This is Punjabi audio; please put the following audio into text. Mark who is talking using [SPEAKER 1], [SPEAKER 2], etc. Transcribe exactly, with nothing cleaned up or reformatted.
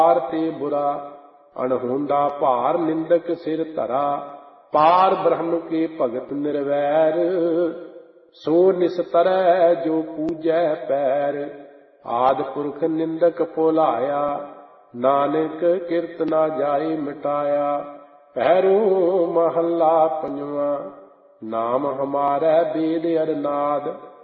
[SPEAKER 1] ਪਾਰ ਤੇ ਬੁਰਾ ਅਣਹੋਂਦਾ ਭਾਰ ਨਿੰਦਕ ਸਿਰ ਧਰਾ। ਪਾਰ ਬ੍ਰਹਮ ਕੇ ਭਗਤ ਨਿਰਵੈਰ ਸੋ ਨਿਸਤਰੈ ਜੋ ਪੂਜੈ ਪੈਰ। ਆਦਿ ਪੁਰਖ ਨਿੰਦਕ ਭੁਲਾਇਆ ਨਾਨਕ ਕਿਰਤ ਨਾ ਜਾਏ ਮਿਟਾਇਆ। ਪਹਿਰੋ ਮਹੱਲਾ ਪੰਜਵਾਂ। ਨਾਮ ਹਮਾਰੈ ਬੇਦ ਅਰ ਨਾਦ